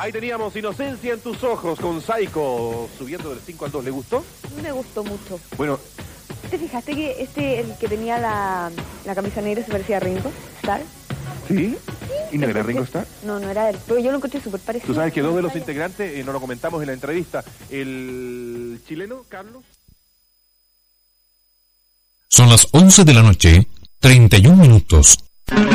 Ahí teníamos Inocencia en tus ojos con Saiko subiendo del 5 al 2. ¿Le gustó? Me gustó mucho. Bueno. ¿Te fijaste que el que tenía la camisa negra se parecía a Ringo Starr? ¿Sí? ¿Y no era Ringo Starr? No era él, pero yo lo encontré súper parecido. Tú sabes que dos de los integrantes, no lo comentamos en la entrevista, el chileno, Carlos. Son las 11 de la noche, 31 minutos.